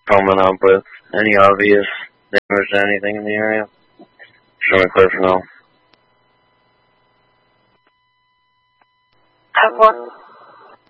coming up with any obvious damage to anything in the area. Show me clear for now. Have one.